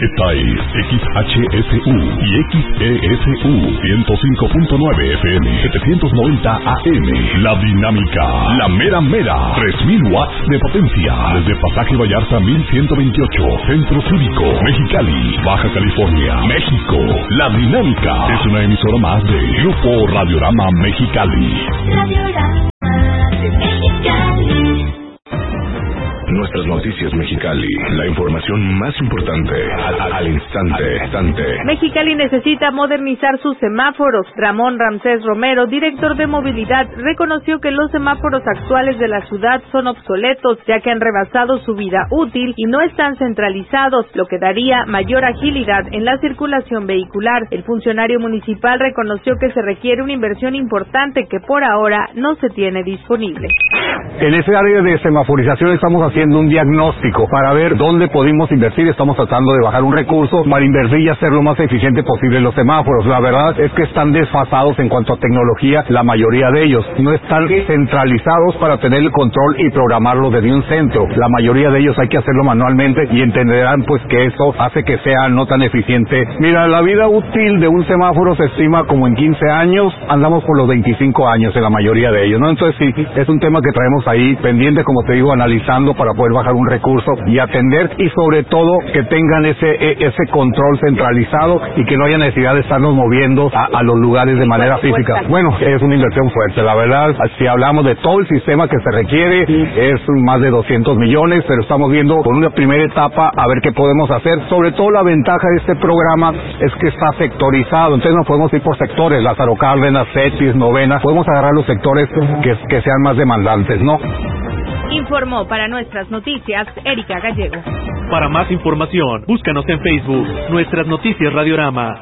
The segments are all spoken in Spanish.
Esta es XHSU y XESU 105.9 FM, 790 AM. La Dinámica, la mera mera, 3000 watts de potencia. Desde Pasaje Vallarta 1128, Centro Cívico, Mexicali, Baja California, México. La Dinámica es una emisora más de Grupo Radiorama Mexicali. Radiorama Mexicali. Nuestras noticias Mexicali, la información más importante al instante. Mexicali necesita modernizar sus semáforos. Ramón Ramsés Romero, director de movilidad, reconoció que los semáforos actuales de la ciudad son obsoletos, ya que han rebasado su vida útil y no están centralizados, lo que daría mayor agilidad en la circulación vehicular. El funcionario municipal reconoció que se requiere una inversión importante que por ahora no se tiene disponible. En ese área de semaforización estamos haciendo un diagnóstico para ver dónde podemos invertir. Estamos tratando de bajar un recurso para invertir y hacer lo más eficiente posible los semáforos. La verdad es que están desfasados en cuanto a tecnología, la mayoría de ellos. No están centralizados para tener el control y programarlo desde un centro. La mayoría de ellos hay que hacerlo manualmente y entenderán pues que eso hace que sea no tan eficiente. Mira, la vida útil de un semáforo se estima como en 15 años, andamos por los 25 años en la mayoría de ellos, ¿no? Entonces sí, es un tema que traemos ahí pendiente, como te digo, analizando para poder bajar un recurso y atender, y sobre todo que tengan ese control centralizado y que no haya necesidad de estarnos moviendo a los lugares de manera física. Bueno, es una inversión fuerte, la verdad. Si hablamos de todo el sistema que se requiere, es más de 200 millones, pero estamos viendo con una primera etapa a ver qué podemos hacer. Sobre todo la ventaja de este programa es que está sectorizado, entonces nos podemos ir por sectores, Lázaro Cárdenas, Cetis, Novena, podemos agarrar los sectores que sean más demandantes, ¿no? Informó para nuestras noticias Erika Gallego. Para más información, búscanos en Facebook, Nuestras Noticias Radiorama.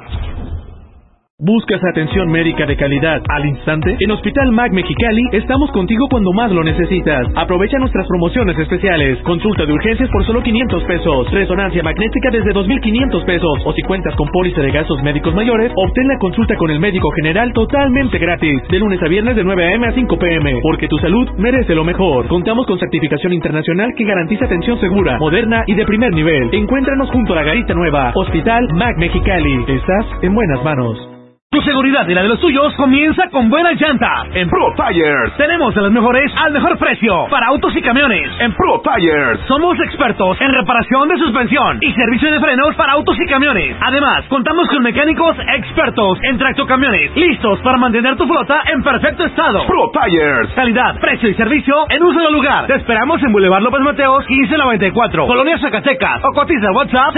¿Buscas atención médica de calidad al instante? En Hospital MAC Mexicali estamos contigo cuando más lo necesitas. Aprovecha nuestras promociones especiales. Consulta de urgencias por solo 500 pesos. Resonancia magnética desde 2,500 pesos. O si cuentas con póliza de gastos médicos mayores, obtén la consulta con el médico general totalmente gratis. De lunes a viernes de 9 a.m. a 5 p.m. Porque tu salud merece lo mejor. Contamos con certificación internacional que garantiza atención segura, moderna y de primer nivel. Encuéntranos junto a la Garita Nueva. Hospital MAC Mexicali. Estás en buenas manos. Tu seguridad y la de los tuyos comienza con buena llanta. En Pro Tires tenemos de las mejores al mejor precio para autos y camiones. En Pro Tires somos expertos en reparación de suspensión y servicio de frenos para autos y camiones. Además, contamos con mecánicos expertos en tractocamiones, listos para mantener tu flota en perfecto estado. Pro Tires, calidad, precio y servicio en un solo lugar. Te esperamos en Boulevard López Mateos 1594, Colonia Zacatecas, o cotiza WhatsApp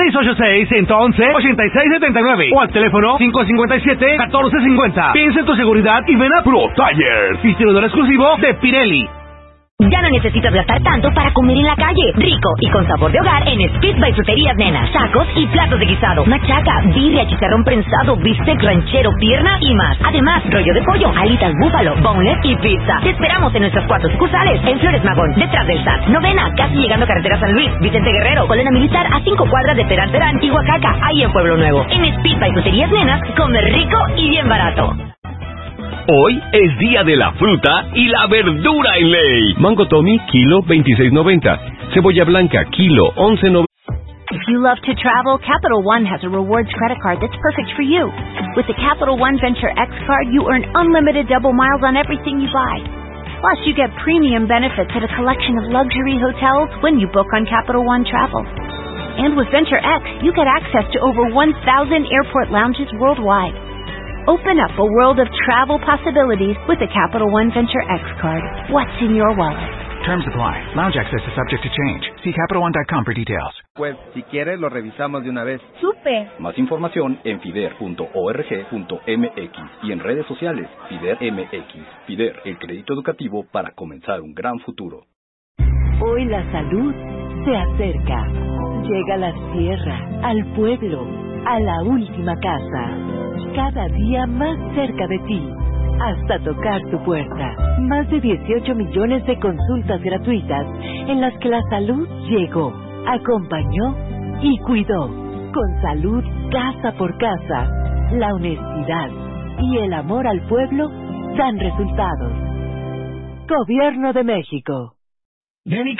686-111-8679 o al teléfono 557-1450. Piensa en tu seguridad y ven a Pro Tires, distribuidor exclusivo de Pirelli. Ya no necesitas gastar tanto para comer en la calle. Rico y con sabor de hogar en Speed by Fruterías Nena. Tacos y platos de guisado, machaca, birria, chicharrón prensado, bistec ranchero, pierna y más. Además, rollo de pollo, alitas búfalo, boneless y pizza. Te esperamos en nuestras 4 sucursales. En Flores Magón, detrás del SAT. Novena, casi llegando a Carretera San Luis. Vicente Guerrero, Colena Militar, a 5 cuadras de Terán y Oaxaca. Ahí en Pueblo Nuevo. En Speed by Fruterías Nenas, comer rico y bien barato. Hoy es día de la fruta y la verdura en ley. Mango Tommy, kilo 26.90. Cebolla blanca, kilo 11.90. If you love to travel, Capital One has a rewards credit card that's perfect for you. With the Capital One Venture X card, you earn unlimited double miles on everything you buy. Plus, you get premium benefits at a collection of luxury hotels when you book on Capital One Travel. And with Venture X, you get access to over 1,000 airport lounges worldwide. Open up a world of travel possibilities with the Capital One Venture X card. What's in your wallet? Terms apply. Lounge access is subject to change. See CapitalOne.com for details. Pues, si quieres, lo revisamos de una vez. ¡Supe! Más información en fider.org.mx y en redes sociales Fider MX. Fider, el crédito educativo para comenzar un gran futuro. Hoy la salud se acerca. Llega a la sierra, al pueblo, a la última casa. Cada día más cerca de ti, hasta tocar tu puerta. Más de 18 millones de consultas gratuitas en las que la salud llegó, acompañó y cuidó. Con salud casa por casa, la honestidad y el amor al pueblo dan resultados. Gobierno de México. Ven y